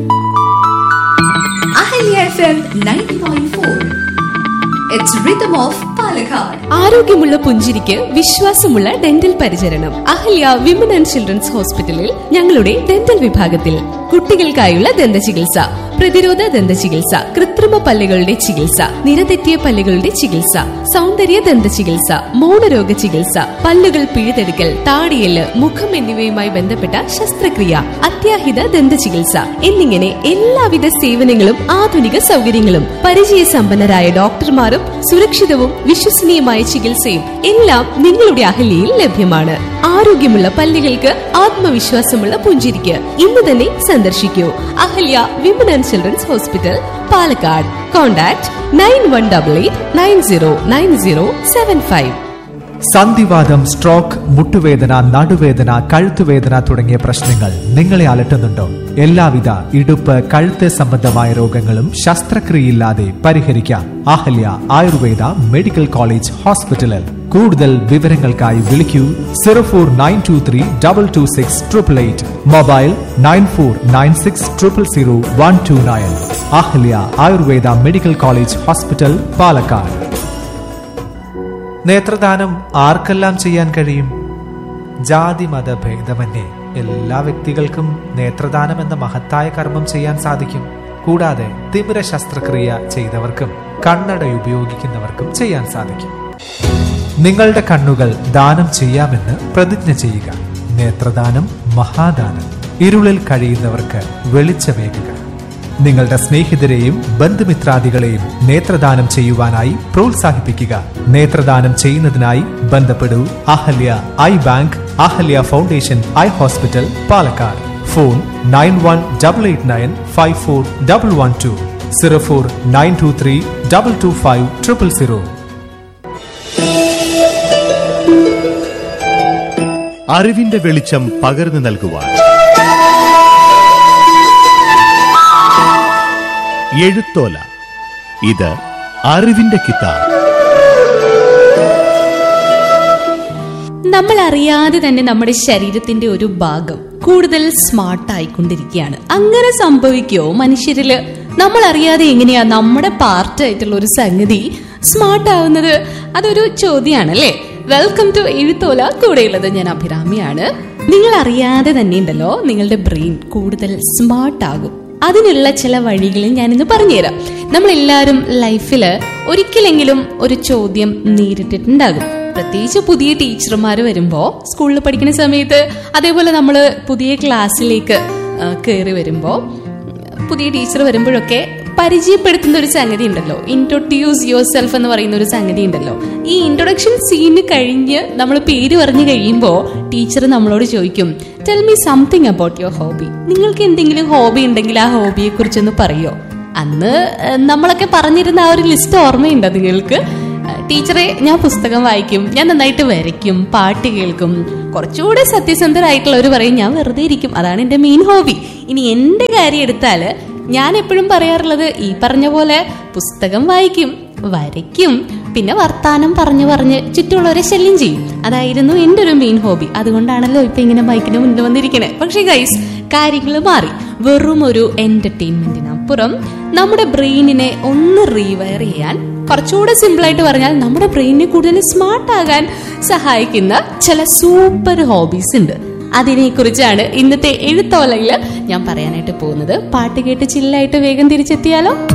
Ahalya FM 90.4. It's Rhythm of Palakkad. ആരോഗ്യമുള്ള പുഞ്ചിരിക്ക് വിശ്വാസമുള്ള ഡെന്റൽ പരിചരണം. അഹല്യ വിമൻ ആൻഡ് ചിൽഡ്രൻസ് ഹോസ്പിറ്റലിൽ ഞങ്ങളുടെ ഡെന്റൽ വിഭാഗത്തിൽ കുട്ടികൾക്കായുള്ള ദന്ത ചികിത്സ, പ്രതിരോധ ദന്ത ചികിത്സ, കൃത്രിമ പല്ലുകളുടെ ചികിത്സ, നിരതെറ്റിയ പല്ലുകളുടെ ചികിത്സ, സൗന്ദര്യ ദന്ത ചികിത്സ, മൗനരോഗ ചികിത്സ, പല്ലുകൾ പിഴുതെടുക്കൽ, താടിയെല്ല്, മുഖം എന്നിവയുമായി ബന്ധപ്പെട്ട ശസ്ത്രക്രിയ, അത്യാഹിത ദന്ത ചികിത്സ എന്നിങ്ങനെ എല്ലാവിധ സേവനങ്ങളും ആധുനിക സൗകര്യങ്ങളും പരിചയസമ്പന്നരായ ഡോക്ടർമാരും സുരക്ഷിതവും വിശ്വസനീയമായ ചികിത്സയും എല്ലാം നിങ്ങളുടെ അഹല്യയിൽ ലഭ്യമാണ്. ആരോഗ്യമുള്ള പല്ലുകൾക്ക് ആത്മവിശ്വാസമുള്ള പുഞ്ചിരിക്ക് ഇന്ന് തന്നെ സന്ദർശിക്കൂ. Ahalya women and children's hospital, Palakkad. Contact 9188909075. സന്ധിവാതം, stroke, മുട്ടുവേദന, നടുവേദന, കഴുത്തുവേദന തുടങ്ങിയ പ്രശ്നങ്ങൾ നിങ്ങളെ അലട്ടുന്നുണ്ടോ? എല്ലാവിധ ഇടുപ്പ്, കഴുത്ത് സംബന്ധമായ രോഗങ്ങളും ശസ്ത്രക്രിയയില്ലാതെ പരിഹരിക്കാം. അഹല്യ ആയുർവേദ മെഡിക്കൽ കോളേജ് ഹോസ്പിറ്റലിൽ. കൂടുതൽ വിവരങ്ങൾക്കായി വിളിക്കൂ 0492322688. Mobile 9496000129. Ahalya Ayurveda medical college hospital, Palakkad. നേത്രദാനം ആർക്കെല്ലാം ചെയ്യാൻ കഴിയും? ജാതി മത ഭേദമന്യേ എല്ലാ വ്യക്തികൾക്കും നേത്രദാനം എന്ന മഹത്തായ കർമ്മം ചെയ്യാൻ സാധിക്കും. കൂടാതെ തിമിര ശസ്ത്രക്രിയ ചെയ്തവർക്കും കണ്ണട ഉപയോഗിക്കുന്നവർക്കും ചെയ്യാൻ സാധിക്കും. നിങ്ങളുടെ കണ്ണുകൾ ദാനം ചെയ്യാമെന്ന് പ്രതിജ്ഞ ചെയ്യുക. നേത്രദാനം മഹാദാനം. ഇരുളിൽ കഴിയുന്നവർക്ക് വെളിച്ചമേകുക. നിങ്ങളുടെ സ്നേഹിതരെയും ബന്ധുമിത്രാദികളെയും നേത്രദാനം ചെയ്യുവാനായി പ്രോത്സാഹിപ്പിക്കുക. നേത്രദാനം ചെയ്യുന്നതിനായി ബന്ധപ്പെടൂ Ahalya I bank, Ahalya foundation eye hospital, Palakkad. Phone 9188954112, 0492322500. അറിവിന്റെ വെളിച്ചം പകർന്നു നൽകുവാൻ എഴുത്തോല. ഇത് അറിവിന്റെ കിതാബ്. നമ്മൾ അറിയാതെ തന്നെ നമ്മുടെ ശരീരത്തിന്റെ ഒരു ഭാഗം കൂടുതൽ സ്മാർട്ട് ആയിക്കൊണ്ടിരിക്കുകയാണ്. അങ്ങനെ സംഭവിക്കോ മനുഷ്യരില്? നമ്മൾ അറിയാതെ എങ്ങനെയാ നമ്മുടെ പാർട്ടായിട്ടുള്ള ഒരു സംഗതി സ്മാർട്ട് ആവുന്നത്? അതൊരു ചോദ്യമാണല്ലേ. Welcome to എഴുത്തോല. കൂടെയുള്ളത് ഞാൻ അഭിരാമിയാണ്. നിങ്ങൾ അറിയാതെ തന്നെ ഉണ്ടല്ലോ നിങ്ങളുടെ ബ്രെയിൻ കൂടുതൽ സ്മാർട്ട് ആകും. അതിനുള്ള ചില വഴികളും ഞാനിന്ന് പറഞ്ഞുതരാം. നമ്മളെല്ലാവരും ലൈഫില് ഒരിക്കലെങ്കിലും ഒരു ചോദ്യം നേരിട്ടിട്ടുണ്ടാകും. പ്രത്യേകിച്ച് പുതിയ ടീച്ചർമാർ വരുമ്പോൾ, സ്കൂളിൽ പഠിക്കുന്ന സമയത്ത്, അതേപോലെ നമ്മൾ പുതിയ ക്ലാസ്സിലേക്ക് കയറി വരുമ്പോൾ, പുതിയ ടീച്ചർ വരുമ്പോഴൊക്കെ പരിചയപ്പെടുത്തുന്ന ഒരു സംഗതി ഉണ്ടല്ലോ, ഇൻട്രൊഡ്യൂസ് യുവർ സെൽഫ് എന്ന് പറയുന്ന ഒരു സംഗതി ഉണ്ടല്ലോ. ഈ ഇൻട്രൊഡക്ഷൻ സീന് കഴിഞ്ഞ് നമ്മൾ പേര് പറഞ്ഞു കഴിയുമ്പോൾ ടീച്ചർ നമ്മളോട് ചോദിക്കും, tell me something about your hobby. നിങ്ങൾക്ക് എന്തെങ്കിലും ഹോബി ഉണ്ടെങ്കിൽ ആ ഹോബിയെ കുറിച്ചൊന്ന് പറയോ? അന്ന് നമ്മളൊക്കെ പറഞ്ഞിരുന്ന ആ ഒരു ലിസ്റ്റ് ഓർമ്മയുണ്ടോ നിങ്ങൾക്ക്? ടീച്ചറെ, ഞാൻ പുസ്തകം വായിക്കും, ഞാൻ നന്നായിട്ട് വരയ്ക്കും, പാട്ട് കേൾക്കും. കുറച്ചുകൂടെ സത്യസന്ധരായിട്ടുള്ളവർ പറയും, ഞാൻ വെറുതെ ഇരിക്കും, അതാണ് എൻ്റെ മെയിൻ ഹോബി. ഇനി എൻ്റെ കാര്യം എടുത്താൽ ഞാൻ എപ്പോഴും പറയാറുള്ളത് ഈ പറഞ്ഞ പോലെ പുസ്തകം വായിക്കും, വരയ്ക്കും, പിന്നെ വർത്താനം പറഞ്ഞു പറഞ്ഞ് ചുറ്റുമുള്ളവരെ ശല്യം ചെയ്യും. അതായിരുന്നു എൻ്റെ ഒരു മെയിൻ ഹോബി. അതുകൊണ്ടാണല്ലോ ഇപ്പൊ ഇങ്ങനെ മൈക്കിന് മുന്നിൽ വന്നിരിക്കണേ. പക്ഷേ ഗൈസ്, കാര്യങ്ങൾ മാറി. വെറും ഒരു എന്റർടൈൻമെന്റിനപ്പുറം നമ്മുടെ ബ്രെയിനിനെ ഒന്ന് റീവയർ ചെയ്യാൻ, കുറച്ചുകൂടെ സിമ്പിൾ ആയിട്ട് പറഞ്ഞാൽ നമ്മുടെ ബ്രെയിനിനെ കൂടുതൽ സ്മാർട്ട് ആകാൻ സഹായിക്കുന്ന ചില സൂപ്പർ ഹോബീസ് ഉണ്ട്. അതിനെ കുറിച്ചാണ് ഇന്നത്തെ എഴുത്തോലയിൽ ഞാൻ പറയാനായിട്ട് പോകുന്നത്. പാട്ട് കേട്ട് ചില്ലായിട്ട് വേഗം തിരിച്ചെത്തിയാലോ?